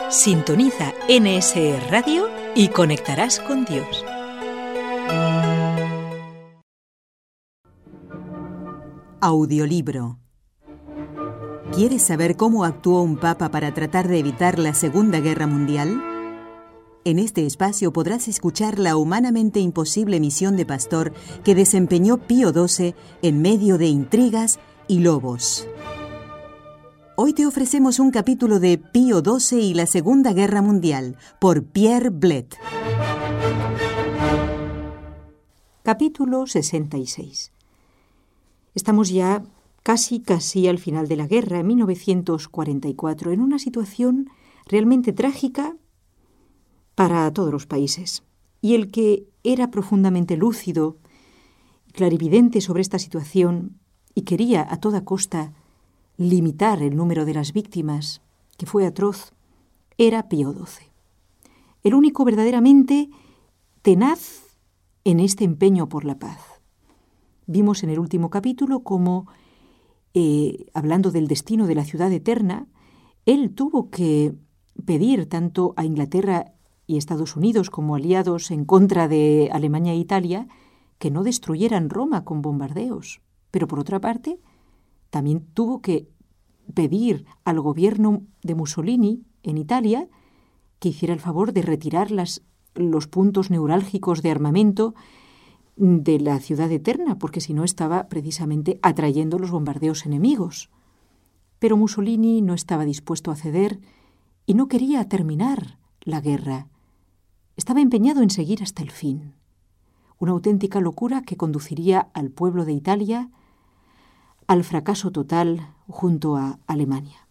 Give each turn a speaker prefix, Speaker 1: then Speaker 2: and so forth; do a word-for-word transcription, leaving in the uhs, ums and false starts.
Speaker 1: Sintoniza N S E Radio y conectarás con Dios.
Speaker 2: Audiolibro. ¿Quieres saber cómo actuó un papa para tratar de evitar la Segunda Guerra Mundial? En este espacio podrás escuchar la humanamente imposible misión de pastor que desempeñó Pío doce en medio de intrigas y lobos. Hoy te ofrecemos un capítulo de Pío doce y la Segunda Guerra Mundial, por Pierre Blett.
Speaker 3: Capítulo sesenta y seis. Estamos ya casi, casi al final de la guerra, en mil novecientos cuarenta y cuatro, en una situación realmente trágica para todos los países. Y el que era profundamente lúcido, clarividente sobre esta situación y quería a toda costa limitar el número de las víctimas, que fue atroz, era Pío doce. El único verdaderamente tenaz en este empeño por la paz. Vimos en el último capítulo cómo, eh, hablando del destino de la ciudad eterna, él tuvo que pedir tanto a Inglaterra y Estados Unidos como aliados en contra de Alemania e Italia que no destruyeran Roma con bombardeos. Pero por otra parte, también tuvo que pedir al gobierno de Mussolini en Italia que hiciera el favor de retirar las, los puntos neurálgicos de armamento de la ciudad eterna, porque si no estaba precisamente atrayendo los bombardeos enemigos. Pero Mussolini no estaba dispuesto a ceder y no quería terminar la guerra. Estaba empeñado en seguir hasta el fin. Una auténtica locura que conduciría al pueblo de Italia al fracaso total junto a Alemania.